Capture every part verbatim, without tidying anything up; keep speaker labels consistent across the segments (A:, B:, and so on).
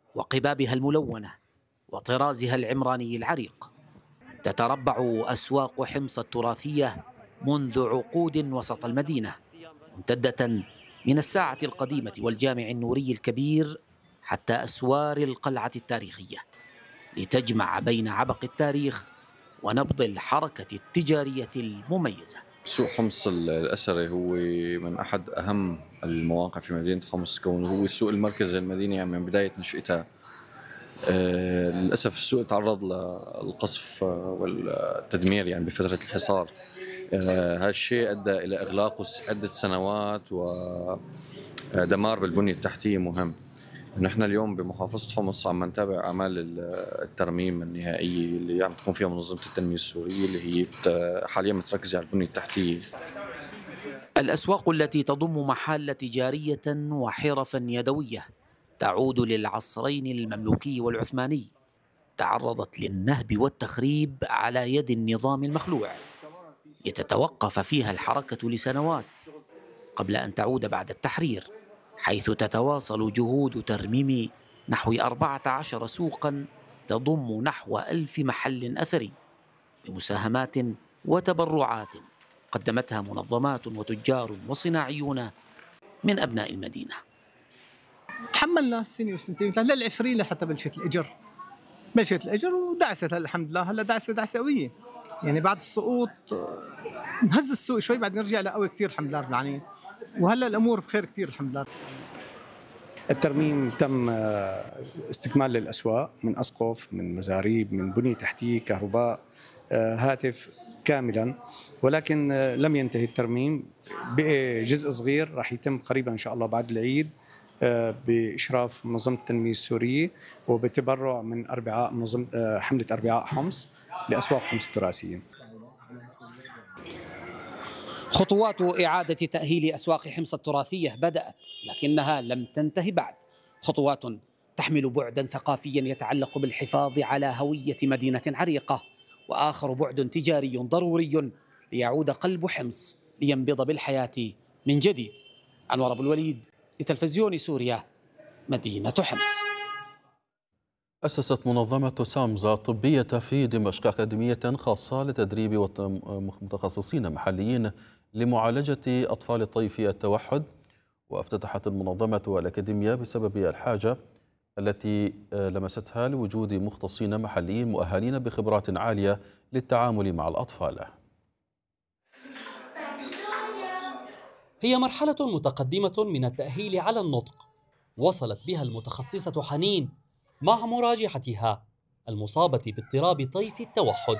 A: وقبابها الملونة وطرازها العمراني العريق. تتربع أسواق حمص التراثية منذ عقود وسط المدينة، ممتدة من الساعة القديمة والجامع النوري الكبير حتى أسوار القلعة التاريخية، لتجمع بين عبق التاريخ ونبض الحركة التجارية المميزة.
B: سوق حمص الأثري هو من أحد أهم المواقع في مدينة حمص، كونه هو السوق المركزي للمدينة يعني من بداية نشأتها. آه للأسف السوق تعرض للقصف والتدمير يعني بفترة الحصار. آه هذا الشيء أدى إلى إغلاقه عدة سنوات ودمار بالبنية التحتية مهم. نحن اليوم بمحافظة حمص عم نتابع أعمال الترميم النهائية اللي عم تكون فيها منظمة التنمية السورية، اللي هي حاليا متركزة على البنية التحتية.
A: الأسواق التي تضم محال تجارية وحرفا يدوية تعود للعصرين المملوكي والعثماني، تعرضت للنهب والتخريب على يد النظام المخلوع، لتتوقف فيها الحركة لسنوات قبل أن تعود بعد التحرير، حيث تتواصل جهود ترميم نحو أربعة عشر سوقا تضم نحو ألف محل أثري بمساهمات وتبرعات قدمتها منظمات وتجار وصناعيون من أبناء المدينة.
C: تحملنا سنة وسنتين هلا العفريلة حتى بلشت الأجر بلشت الأجر ودعست الحمد لله. هلا دعسة دعسة قوية يعني بعد السقوط نهز السوق شوي بعد نرجع لقوي كثير الحمد لله رب العالمين، وهلا الأمور بخير كثير الحمد لله.
D: الترميم تم استكمال للأسواق من أسقف، من مزاريب، من بنية تحتية، كهرباء، هاتف كاملا، ولكن لم ينتهي الترميم. بقي جزء صغير راح يتم قريبا إن شاء الله بعد العيد بإشراف منظمة التنمية السورية وبتبرع من أربعاء منظمة حملة أربعاء حمص لأسواق حمص التراثية.
A: خطوات إعادة تأهيل أسواق حمص التراثية بدأت، لكنها لم تنتهي بعد. خطوات تحمل بعدا ثقافيا يتعلق بالحفاظ على هوية مدينة عريقة، وآخر بعد تجاري ضروري ليعود قلب حمص لينبض بالحياة من جديد. أنور أبو الوليد لتلفزيون سوريا، مدينة حمص.
E: أسست منظمة سامز الطبية في دمشق أكاديمية خاصة لتدريب متخصصين محليين لمعالجة أطفال الطيف التوحد، وافتتحت المنظمة الأكاديمية بسبب الحاجة التي لمستها لوجود مختصين محليين مؤهلين بخبرات عالية للتعامل مع الأطفال.
F: هي مرحلة متقدمة من التأهيل على النطق وصلت بها المتخصصة حنين مع مراجعتها المصابة باضطراب طيف التوحد.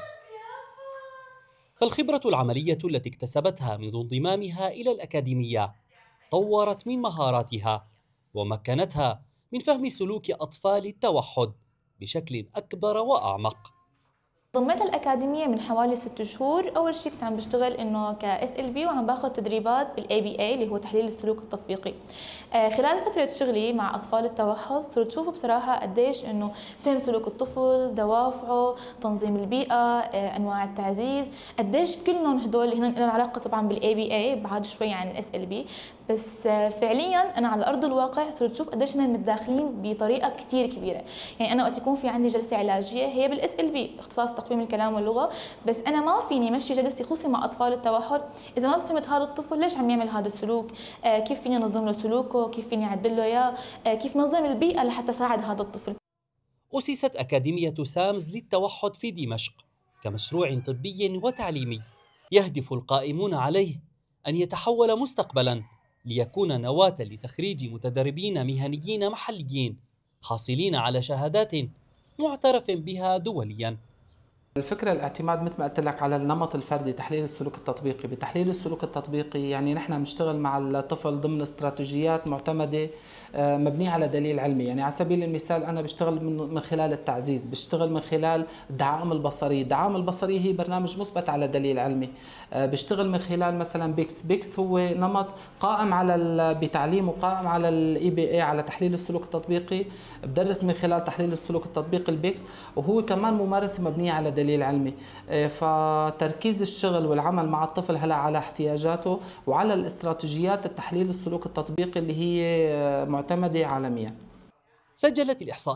F: فالخبرة العملية التي اكتسبتها منذ انضمامها إلى الأكاديمية طورت من مهاراتها ومكنتها من فهم سلوك أطفال التوحد بشكل أكبر وأعمق.
G: ضميت الأكاديمية من حوالي ست شهور. أول شيء كنت عم بشتغل إنه ك إس إل بي وعم باخذ تدريبات بالإي بي إي اللي هو تحليل السلوك التطبيقي. آه خلال فترة شغلي مع أطفال التوحد صرت شوف بصراحة قديش إنه فهم سلوك الطفل، دوافعه، تنظيم البيئة، آه أنواع التعزيز، قديش كلهم هدول هن لهم علاقة طبعا بالإي بي إي بعد شوي عن الإس إل بي، بس آه فعليا أنا على أرض الواقع صرت شوف قديش هن متداخلين بطريقة كتير كبيرة. يعني أنا وقت يكون في عندي جلسة علاجية هي بالإس إل بي اختصاص تقويم الكلام واللغة، بس أنا ما فيني مشي جلستي خصوصي مع أطفال التوحد إذا ما فهمت هذا الطفل ليش عم يعمل هذا السلوك، آه كيف فيني أنظم له سلوكه، كيف فيني أعدل له إياه، آه كيف نظم البيئة لحتى ساعد هذا الطفل.
F: أسست أكاديمية سامز للتوحد في دمشق كمشروع طبي وتعليمي يهدف القائمون عليه أن يتحول مستقبلاً ليكون نواة لتخريج متدربين مهنيين محليين حاصلين على شهادات معترف بها دولياً.
H: الفكرة الاعتماد مثل ما قلت لك على النمط الفردي، تحليل السلوك التطبيقي. بتحليل السلوك التطبيقي يعني نحن بنشتغل مع الطفل ضمن استراتيجيات معتمدة مبنية على دليل علمي. يعني على سبيل المثال أنا بشتغل من خلال التعزيز، بشتغل من خلال الدعائم البصرية. الدعائم البصرية هي برنامج مثبت على دليل علمي. بشتغل من خلال مثلا بيكس. بيكس هو نمط قائم على بتعليمه قائم على الاي بي اي على تحليل السلوك التطبيقي. بدرس من خلال تحليل السلوك التطبيقي البيكس، وهو كمان ممارسة مبنية على دليل علمي. فتركيز الشغل والعمل مع الطفل هلا على احتياجاته وعلى الاستراتيجيات التحليل السلوك التطبيقي اللي هي معتمدة عالميا.
F: سجلت الإحصائيات